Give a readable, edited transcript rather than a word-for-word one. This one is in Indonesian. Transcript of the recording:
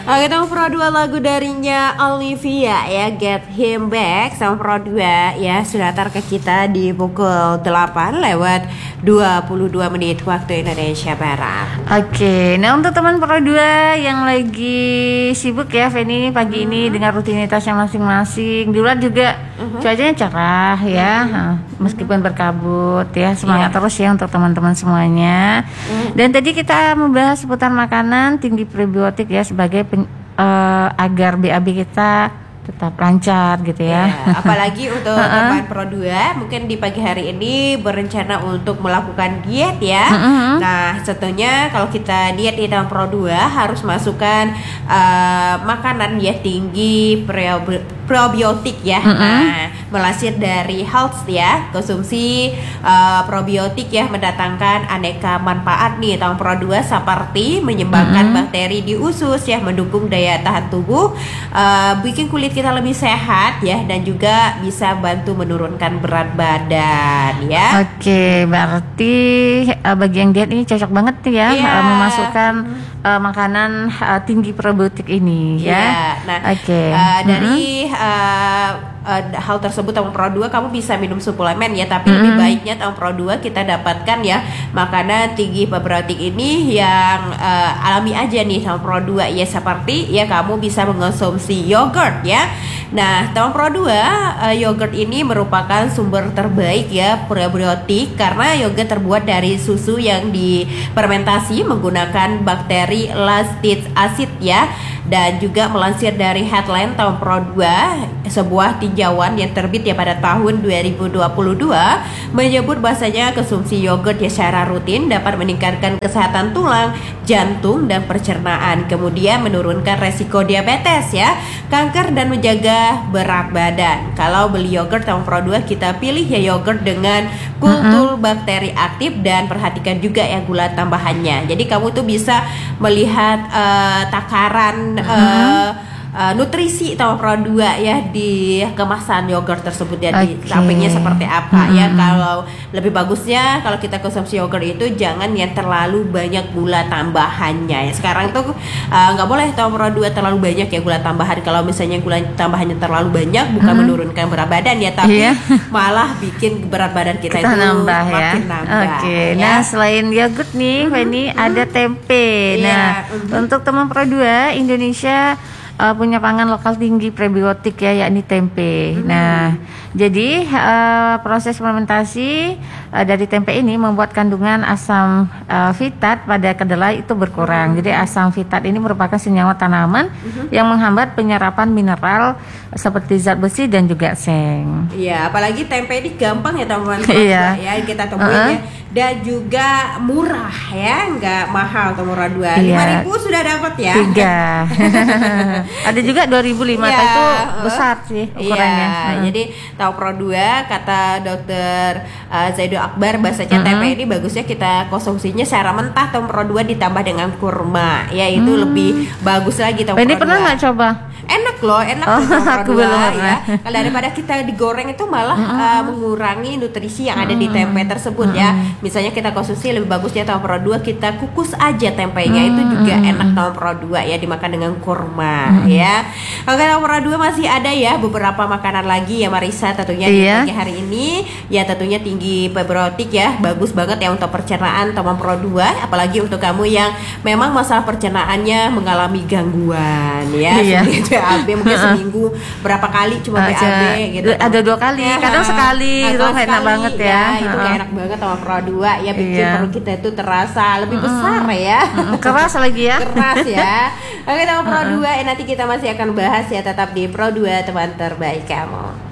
Oke, sama Pro 2 lagu darinya Olivia ya, Get Him Back. Sama Pro 2 ya, sudah tar ke kita di pukul 8:22 waktu Indonesia Barat. Oke, nah untuk teman Pro 2 yang lagi sibuk ya Feni pagi ini dengan rutinitasnya masing-masing. Di luar juga cuacanya cerah ya, meskipun berkabut ya. Semangat terus ya untuk teman-teman semuanya. Dan tadi kita membahas seputar makanan tinggi prebiotik ya sebagai agar BAB kita tetap lancar gitu ya. Apalagi untuk teman Pro 2 mungkin di pagi hari ini berencana untuk melakukan diet ya. Nah, tentunya kalau kita diet di teman Pro 2 harus masukkan makanan ya tinggi probiotik ya. Nah, melansir dari Health ya, konsumsi probiotik ya mendatangkan aneka manfaat nih tahun Pro 2 seperti menyeimbangkan bakteri di usus ya, mendukung daya tahan tubuh, bikin kulit kita lebih sehat ya, dan juga bisa bantu menurunkan berat badan ya. Oke, berarti bagi yang diet ini cocok banget nih ya, memasukkan makanan tinggi probiotik ini ya. Nah, dari hal tersebut tahun Pro 2 kamu bisa minum suplemen ya, tapi lebih baiknya tahun Pro 2 kita dapatkan ya makanan tinggi probiotik ini yang alami aja nih tahun Pro 2 ya, seperti ya kamu bisa mengonsumsi yogurt ya. Nah, tahun Pro 2 yogurt ini merupakan sumber terbaik ya probiotik karena yogurt terbuat dari susu yang difermentasi menggunakan bakteri lactic acid ya. Dan juga melansir dari headline tahun Pro 2, sebuah tinjauan yang terbit ya pada tahun 2022 menyebut bahasanya konsumsi yogurt ya secara rutin dapat meningkatkan kesehatan tulang, jantung, dan pencernaan, kemudian menurunkan resiko diabetes ya, kanker, dan menjaga berat badan. Kalau beli yogurt tahun Pro 2 kita pilih ya yogurt dengan kultur bakteri aktif, dan perhatikan juga ya gula tambahannya. Jadi kamu tuh bisa melihat takaran nutrisi tahun Pro 2 ya di kemasan yogurt tersebut ya, di sampingnya seperti apa ya. Kalau lebih bagusnya kalau kita konsumsi yogurt itu jangan yang terlalu banyak gula tambahannya ya. Sekarang tuh nggak boleh tahun Pro 2 terlalu banyak ya gula tambahan. Kalau misalnya gula tambahannya terlalu banyak bukan menurunkan berat badan ya, tapi malah bikin berat badan kita itu nambah ya. Makin nambah. Ya. Nah, selain yogurt nih Feni ada tempe. Nah, untuk teman Pro 2 Indonesia punya pangan lokal tinggi prebiotik ya, yakni tempe. Nah, jadi proses fermentasi dari tempe ini membuat kandungan asam fitat pada kedelai itu berkurang. Jadi asam fitat ini merupakan senyawa tanaman yang menghambat penyerapan mineral seperti zat besi dan juga seng. Iya, apalagi tempe ini gampang ya teman-teman ya kita temuin ya, dan juga murah ya, nggak mahal tahun Pro 2. 5.000 sudah dapat ya. 3. Ada juga 2.500 itu besar sih ukurannya. Jadi tahu Pro 2 kata dokter Zaido Akbar bahasanya tempe ini bagusnya kita konsumsinya secara mentah tahun Pro 2 ditambah dengan kurma ya, itu lebih bagus lagi tahun Pro 2. Ini pernah nggak coba? Enak loh, enak Pro 2 ya. Kalau daripada kita digoreng itu malah mengurangi nutrisi yang ada di tempe tersebut ya. Misalnya kita konsumsi lebih bagusnya tahun Pro 2 kita kukus aja tempenya, itu juga enak tahun Pro 2 ya, dimakan dengan kurma ya. Oke, tahun Pro 2 masih ada ya beberapa makanan lagi ya Marisa tentunya di pagi hari ini ya, tentunya tinggi probiotik ya, bagus banget ya untuk pencernaan teman Pro 2, apalagi untuk kamu yang memang masalah pencernaannya mengalami gangguan ya. BAB mungkin seminggu berapa kali cuma BAB gitu. Ada 2 kali, kadang sekali itu enak banget ya. Itu enak banget sama Pro 2 ya, bikin perut kita itu terasa lebih besar ya. Keras lagi ya. Keras ya. Oke, sama Pro 2 nanti kita masih akan bahas ya, tetap di Pro 2 teman terbaik kamu.